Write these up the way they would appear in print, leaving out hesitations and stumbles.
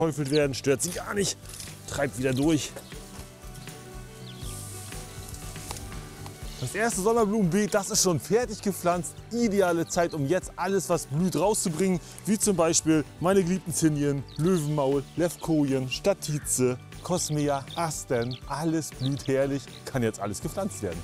Teufelt werden, stört sie gar nicht, treibt wieder durch. Das erste Sommerblumenbeet, das ist schon fertig gepflanzt. Ideale Zeit, um jetzt alles, was blüht, rauszubringen. Wie zum Beispiel meine geliebten Zinien, Löwenmaul, Levkojen, Statize, Cosmea, Astern. Alles blüht herrlich, kann jetzt alles gepflanzt werden.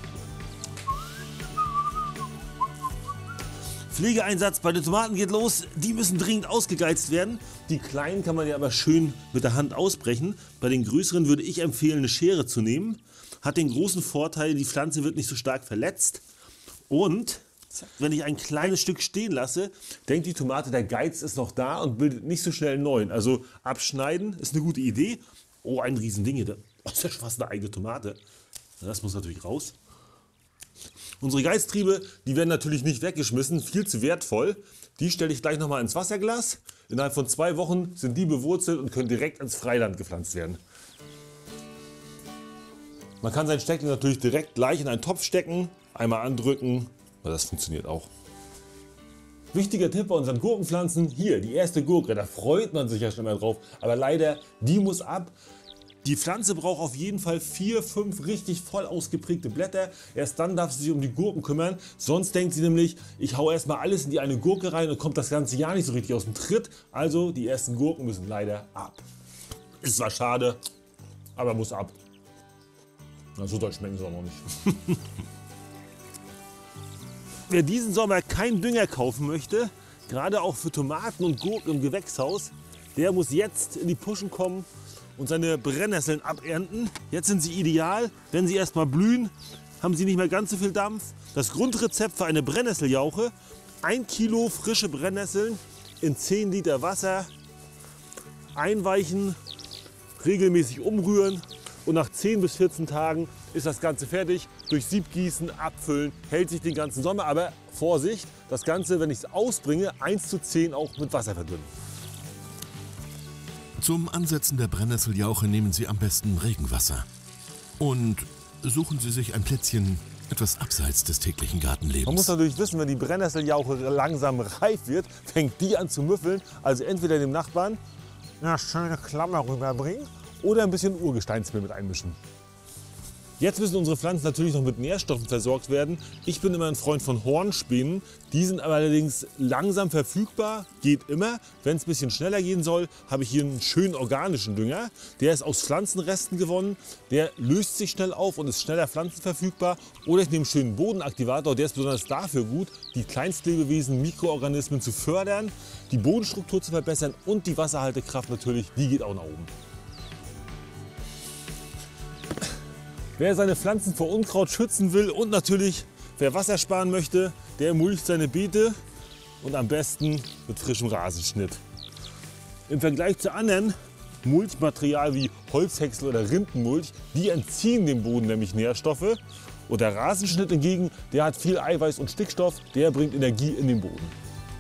Pflegeeinsatz bei den Tomaten geht los. Die müssen dringend ausgegeizt werden. Die kleinen kann man ja aber schön mit der Hand ausbrechen. Bei den größeren würde ich empfehlen, eine Schere zu nehmen. Hat den großen Vorteil, die Pflanze wird nicht so stark verletzt. Und wenn ich ein kleines Stück stehen lasse, denkt die Tomate, der Geiz ist noch da und bildet nicht so schnell einen neuen. Also abschneiden ist eine gute Idee. Oh, ein Riesending hier. Das ist ja schon fast eine eigene Tomate. Das muss natürlich raus. Unsere Geiztriebe, die werden natürlich nicht weggeschmissen, viel zu wertvoll. Die stelle ich gleich nochmal ins Wasserglas. Innerhalb von 2 Wochen sind die bewurzelt und können direkt ins Freiland gepflanzt werden. Man kann sein Steckling natürlich direkt gleich in einen Topf stecken, einmal andrücken, weil das funktioniert auch. Wichtiger Tipp bei unseren Gurkenpflanzen, hier die erste Gurke, da freut man sich ja schon mal drauf, aber leider, die muss ab. Die Pflanze braucht auf jeden Fall 4, 5 richtig voll ausgeprägte Blätter, erst dann darf sie sich um die Gurken kümmern, sonst denkt sie nämlich, ich hau erstmal alles in die eine Gurke rein und kommt das ganze Jahr nicht so richtig aus dem Tritt, also die ersten Gurken müssen leider ab. Ist zwar schade, aber muss ab. Na, so doll schmecken sie auch noch nicht. Wer diesen Sommer keinen Dünger kaufen möchte, gerade auch für Tomaten und Gurken im Gewächshaus, der muss jetzt in die Puschen kommen und seine Brennnesseln abernten. Jetzt sind sie ideal, wenn sie erstmal blühen, haben sie nicht mehr ganz so viel Dampf. Das Grundrezept für eine Brennnesseljauche: 1 Kilo frische Brennnesseln in 10 Liter Wasser einweichen, regelmäßig umrühren. Und nach 10 bis 14 Tagen ist das Ganze fertig. Durch Sieb gießen, abfüllen, hält sich den ganzen Sommer. Aber Vorsicht, das Ganze, wenn ich es ausbringe, 1:10 auch mit Wasser verdünnen. Zum Ansetzen der Brennnesseljauche nehmen Sie am besten Regenwasser. Und suchen Sie sich ein Plätzchen etwas abseits des täglichen Gartenlebens. Man muss natürlich wissen, wenn die Brennnesseljauche langsam reif wird, fängt die an zu müffeln. Also entweder dem Nachbarn eine schöne Klammer rüberbringen oder ein bisschen Urgesteinsmehl mit einmischen. Jetzt müssen unsere Pflanzen natürlich noch mit Nährstoffen versorgt werden. Ich bin immer ein Freund von Hornspänen. Die sind allerdings langsam verfügbar, geht immer. Wenn es ein bisschen schneller gehen soll, habe ich hier einen schönen organischen Dünger. Der ist aus Pflanzenresten gewonnen. Der löst sich schnell auf und ist schneller pflanzenverfügbar. Oder ich nehme einen schönen Bodenaktivator. Der ist besonders dafür gut, die Kleinstlebewesen, Mikroorganismen zu fördern, die Bodenstruktur zu verbessern und die Wasserhaltekraft natürlich, die geht auch nach oben. Wer seine Pflanzen vor Unkraut schützen will und natürlich wer Wasser sparen möchte, der mulcht seine Beete und am besten mit frischem Rasenschnitt. Im Vergleich zu anderen Mulchmaterial wie Holzhäcksel oder Rindenmulch, die entziehen dem Boden nämlich Nährstoffe. Und der Rasenschnitt hingegen, der hat viel Eiweiß und Stickstoff, der bringt Energie in den Boden.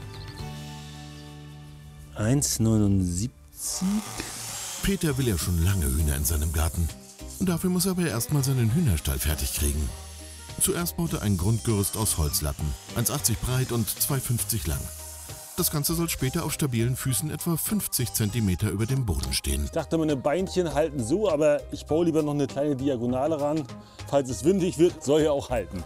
1,79. Peter will ja schon lange Hühner in seinem Garten. Dafür muss er aber erstmal seinen Hühnerstall fertig kriegen. Zuerst baut er ein Grundgerüst aus Holzlatten, 1,80 breit und 2,50 lang. Das Ganze soll später auf stabilen Füßen etwa 50 cm über dem Boden stehen. Ich dachte, meine Beinchen halten so, aber ich baue lieber noch eine kleine Diagonale ran. Falls es windig wird, soll er auch halten.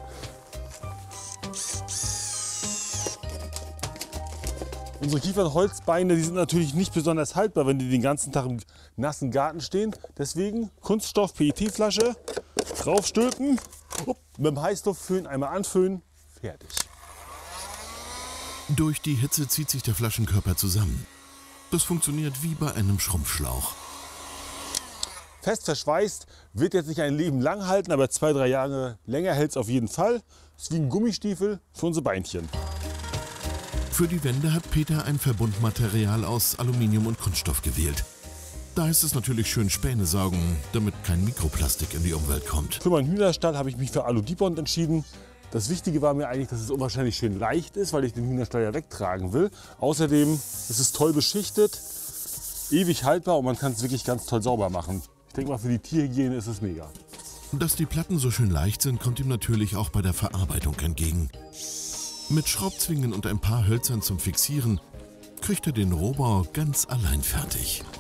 Unsere Kiefernholzbeine, die sind natürlich nicht besonders haltbar, wenn die den ganzen Tag im nassen Garten stehen. Deswegen Kunststoff-PET-Flasche, draufstülpen, mit dem Heißluftföhn einmal anföhnen, fertig. Durch die Hitze zieht sich der Flaschenkörper zusammen. Das funktioniert wie bei einem Schrumpfschlauch. Fest verschweißt, wird jetzt nicht ein Leben lang halten, aber 2, 3 Jahre länger hält es auf jeden Fall. Das ist wie ein Gummistiefel für unsere Beinchen. Für die Wände hat Peter ein Verbundmaterial aus Aluminium und Kunststoff gewählt. Da ist es natürlich schön Späne saugen, damit kein Mikroplastik in die Umwelt kommt. Für meinen Hühnerstall habe ich mich für Alu-Dibond entschieden. Das Wichtige war mir eigentlich, dass es unwahrscheinlich schön leicht ist, weil ich den Hühnerstall ja wegtragen will. Außerdem ist es toll beschichtet, ewig haltbar und man kann es wirklich ganz toll sauber machen. Ich denke mal, für die Tierhygiene ist es mega. Dass die Platten so schön leicht sind, kommt ihm natürlich auch bei der Verarbeitung entgegen. Mit Schraubzwingen und ein paar Hölzern zum Fixieren kriegt er den Rohbau ganz allein fertig.